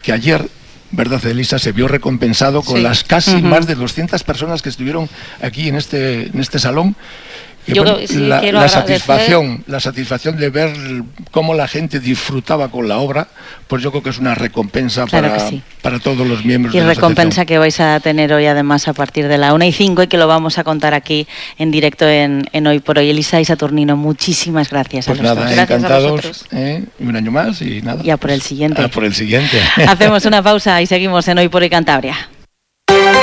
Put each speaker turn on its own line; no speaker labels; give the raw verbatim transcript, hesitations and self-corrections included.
que ayer, ¿verdad, Elisa?, se vio recompensado con
sí.
las casi
uh-huh.
más de doscientas personas que estuvieron aquí en este, en este salón. Que,
Yo
bueno,
creo, sí,
la,
quiero
la
agradecer...
satisfacción, la satisfacción de ver cómo la gente disfrutaba con la obra, pues yo creo que es una recompensa
claro
para,
sí.
para todos los miembros
y
de la
recompensa
asociación.
Que vais a tener hoy además a partir de la una y cinco y que lo vamos a contar aquí en directo en, en Hoy por Hoy. Elisa y Saturnino, muchísimas gracias
Pues
a los
nada,
dos.
Gracias
encantados, eh, un año más y nada.
Ya por el siguiente.
Ah, por el siguiente.
Hacemos una pausa y seguimos en Hoy por Hoy Cantabria.